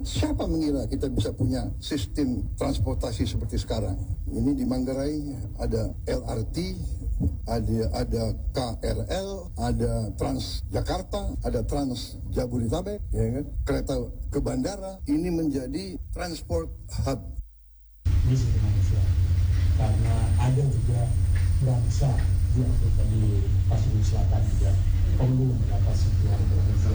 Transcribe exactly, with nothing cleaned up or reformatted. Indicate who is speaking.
Speaker 1: Siapa mengira kita bisa punya sistem transportasi seperti sekarang? Ini di Manggarai ada L R T, ada ada K R L, ada Transjakarta, ada Trans Jabodetabek, ya kan? Kereta ke bandara. Ini menjadi transport hub.
Speaker 2: Ini sisi manusia, karena ada juga bangsa di Afrika, di Pasifik Selatan juga perlu mendapat sentuhan bermanusia.